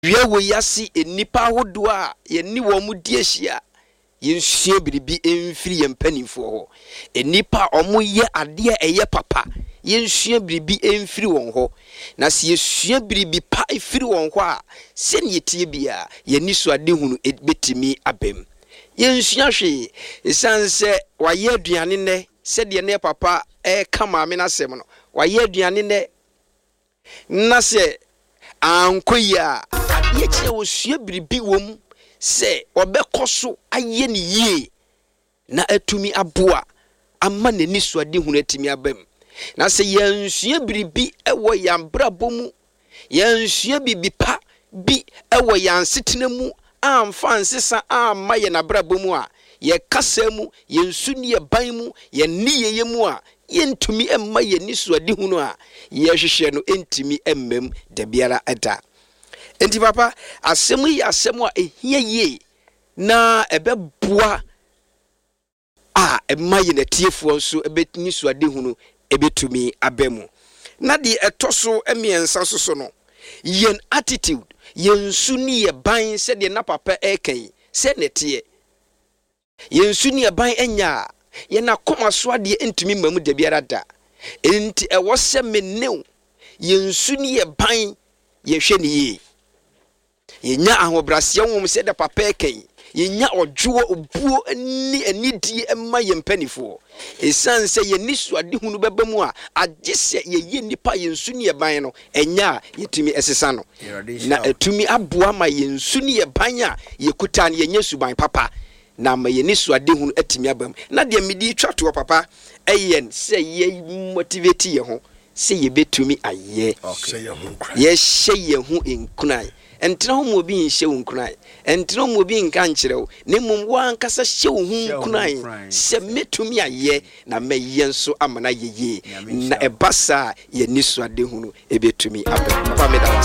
Wia wo yasi enipa ahodo a ye ni wo mu die hia yensua biribi emfiri ye mpanimfo ho enipa omo ye ade eye papa yensua biribi emfiri won ho na se yesua biribi pa efiri won ho a se ne yetie bia ye ni so ade hunu betimi abem yensua hwe esanse waye aduane ne se de ne papa kama me na sem no waye aduane ne na se ankoya ye kye wo sua biribi wom se obekoso aye ne yie na atumi aboa ama ne ni so ade hunu atimi abem na se yensua biribi ewo yambra bomu yensua bibi pa bi ewo yansetena mu amfa nsesa amma ye na bra bomu a ye kasa mu yensu ne ban mu ye niye mu a yentumi emma ye ni so ade hunu a ye hwehwe no entimi emmem da biara ada enti papa asemu yi asemu a ehia ye na ebeboa a emma ye na tiefo nso ebetini so ade hunu ebetumi abemu na de etoso emiensa soso no yen attitude yensu ni ye ban se de na papa eken se netie yensu ni ye ban enya ye na koma so ade entumi mamu da biara da enti ewo se meneu yensu ni ye ban ye hwe ni ye yenya ahobrase wom se de papa eken yenya odwo obuo ani anidie emma ye mpanifo esanse ye nisu ade hunu bebamu a agese ye nipa yensu ne ban no enya yetumi esesa no na etumi aboa ma yensu ne ban a yekuta ne yenya suban papa na ma ye nisu ade hunu atimi abam na de medi twato papa eyen se ye motivate ye ho se ye betumi aye ye hye ye hu enkunai entena ho mo bi nhye wonkunai entena mo bi nka nkyerɛw ne mum wankasa hye wo hu kunai se metumi aye na meye nso amana yeye na ebasa ye nisu ade hunu ebetumi abem papa meda